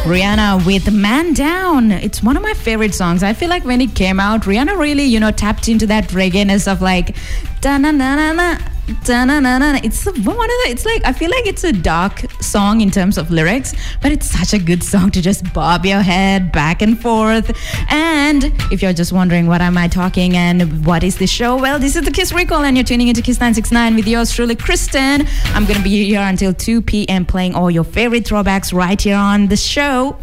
Rihanna with Man Down. It's one of my favorite songs. I feel like when it came out, Rihanna really, tapped into that reggae-ness of like, da-na-na-na-na. It's one of the, it's like, I feel like it's a dark song in terms of lyrics, but it's such a good song to just bob your head back and forth. And if you're just wondering what am I talking and what is this show, well, this is the Kiss Recall and you're tuning into Kiss 969 with yours truly, Kristen. I'm going to be here until 2 p.m. playing all your favorite throwbacks right here on the show.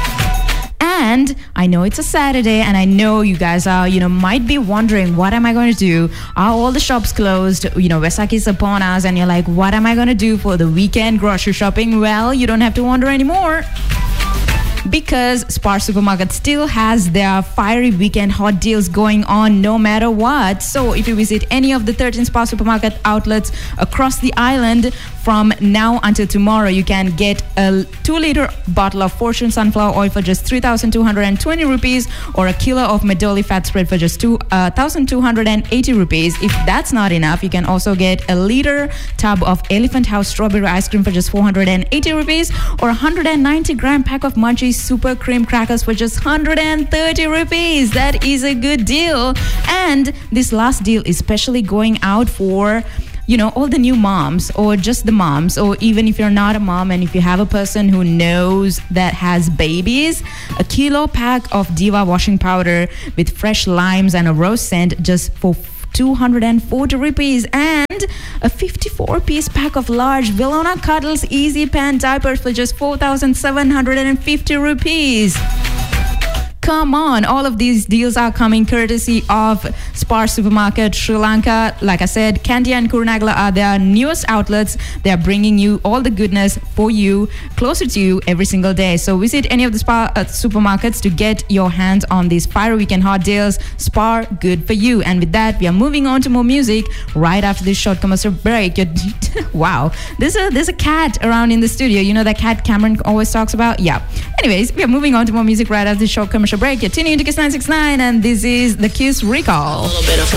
And I know it's a Saturday and I know you guys are, might be wondering, what am I going to do? Are all the shops closed? Vesak is upon us and you're like, what am I going to do for the weekend grocery shopping? Well, you don't have to wonder anymore. Because Spar Supermarket still has their fiery weekend hot deals going on no matter what. So if you visit any of the 13 Spar Supermarket outlets across the island from now until tomorrow, you can get a 2-liter bottle of Fortune sunflower oil for just 3,220 rupees or a kilo of Medoli fat spread for just 2,280 rupees. If that's not enough, you can also get a liter tub of Elephant House strawberry ice cream for just 480 rupees or a 190 gram pack of Munchies Super Cream Crackers for just 130 rupees. That is a good deal. And this last deal is especially going out for all the new moms or just the moms, or even if you're not a mom and if you have a person who knows that has babies, a kilo pack of Diva washing powder with fresh limes and a rose scent just for 240 rupees, and a 54-piece pack of large Vilona Cuddles Easy Pan diapers for just 4,750 rupees. Come on, all of these deals are coming courtesy of Spar Supermarket Sri Lanka. Like I said, Kandy and Kurunagala are their newest outlets. They are bringing you all the goodness for you, closer to you every single day. So visit any of the Spar supermarkets to get your hands on these fire weekend hot deals. Spar, good for you. And with that, we are moving on to more music right after this short commercial break. Wow, there's a cat around in the studio. You know that cat Cameron always talks about? Yeah. Anyways, we are moving on to more music right after this short commercial break. You're tuning into Kiss 969 and this is the Kiss Recall.